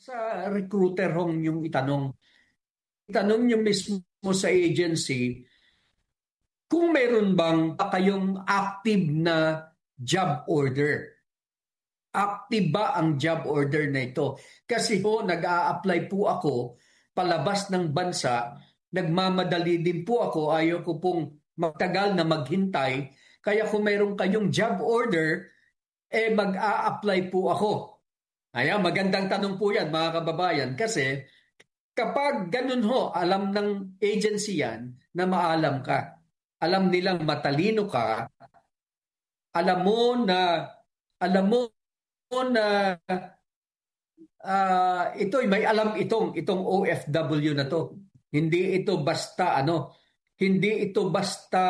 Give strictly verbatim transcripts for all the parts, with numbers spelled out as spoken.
sa recruiter hong yung itanong. Itanong nyo mismo sa agency kung meron bang kayong active na job order. Active ba ang job order na ito? Kasi po nag-a-apply po ako palabas ng bansa, nagmamadali din po ako, ayaw ko pong magtagal na maghintay. Kaya kung meron kayong job order, eh mag-a-apply po ako. Ayan, magandang tanong po yan mga kababayan kasi kapag ganun ho, alam ng agency yan na maalam ka. Alam nilang matalino ka. Alam mo na alam mo na uh, ito may alam itong itong O F W na to. Hindi ito basta ano, hindi ito basta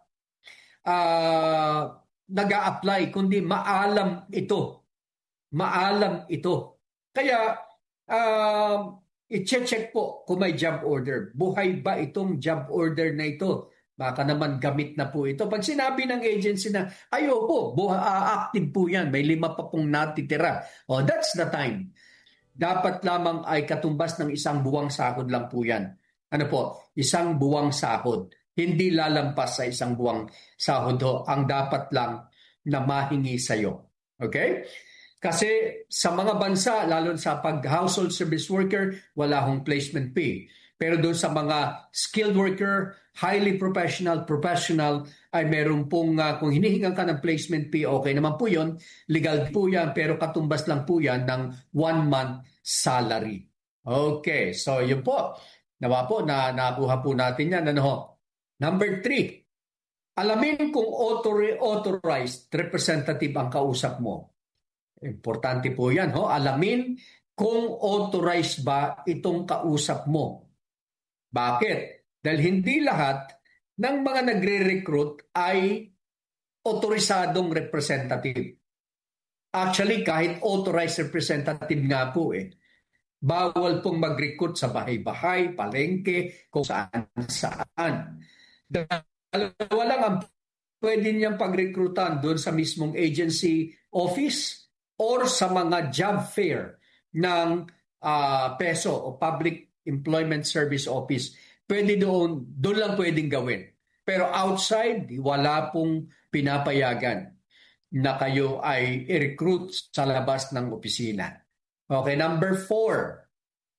uh, nag-a-apply kundi maalam ito. Maalam ito. Kaya uh, i-check po kung may job order. Buhay ba itong job order na ito? Baka naman gamit na po ito. Pag sinabi ng agency na, ayo po, buha, uh, active po yan, may lima pa pong natitira. Oh, that's the time. Dapat lamang ay katumbas ng isang buwang sahod lang po yan. Ano po? Isang buwang sahod. Hindi lalampas sa isang buwang sahod ho. Ang dapat lang na mahingi sa'yo. Okay? Kasi sa mga bansa, lalo sa pag-household service worker, wala hong placement fee. Pero doon sa mga skilled worker, highly professional, professional, ay meron pong, uh, kung hinihingan ka ng placement fee, okay naman po yun, legal po yan, pero katumbas lang po yan ng one-month salary. Okay, so yun po. Nawa po, na nakuha po natin yan. Ano ho? Number three, alamin kung author- authorized representative ang kausap mo. Importante po yan. Ho? Alamin kung authorized ba itong kausap mo. Bakit? Dahil hindi lahat ng mga nagre-recruit ay otorisadong representative. Actually, kahit authorized representative nga po eh, bawal pong mag-recruit sa bahay-bahay, palengke, kung saan-saan. Dalawa lang ang pwede niyang pag-recruitan doon sa mismong agency office or sa mga job fair ng uh, PESO o Public Employment Service Office. Pwede doon, doon lang pwedeng gawin. Pero outside, wala pong pinapayagan na kayo ay i-recruit sa labas ng opisina. Okay, number four.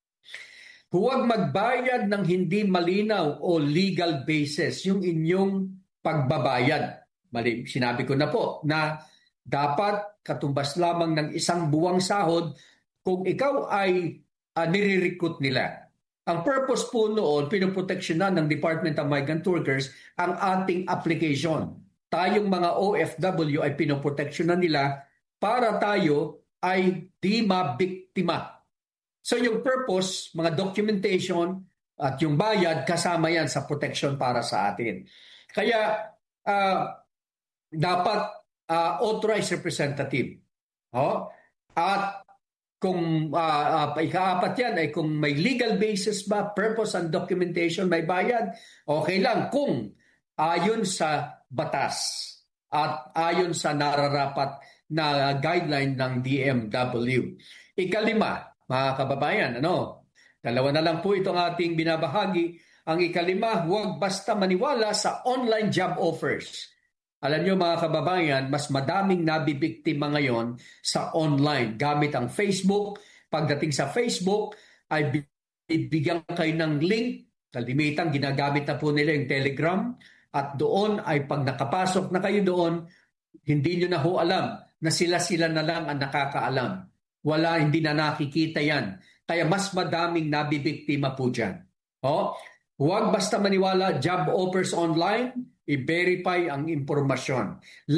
Huwag magbayad ng hindi malinaw o legal basis yung inyong pagbabayad. Mali, sinabi ko na po na dapat katumbas lamang ng isang buwang sahod kung ikaw ay uh, nire-recruit nila. Ang purpose po noon, pinoproteksyonan ng Department of Migrant Workers ang ating application. Tayong mga O F W ay pinoproteksyonan nila para tayo ay di mabiktima. So yung purpose, mga documentation at yung bayad, kasama yan sa protection para sa atin. Kaya uh, dapat uh, authorized representative. Oh? At kung uh, uh, ikaapat yan ay kung may legal basis ba, purpose and documentation, may bayad, okay lang kung ayon sa batas at ayon sa nararapat na guideline ng D M W. Ikalima, mga kababayan, ano? Dalawa na lang po itong ating binabahagi. Ang ikalima, huwag basta maniwala sa online job offers. Alam nyo mga kababayan, mas madaming nabibiktima ngayon sa online gamit ang Facebook. Pagdating sa Facebook, ay bibigyan kayo ng link. Kalimitan, ginagamit na po nila yung Telegram. At doon ay pag nakapasok na kayo doon, hindi nyo na ho alam na sila-sila na lang ang nakakaalam. Wala, hindi na nakikita yan. Kaya mas madaming nabibiktima po dyan. O, huwag basta maniwala, job offers online, i-verify ang impormasyon.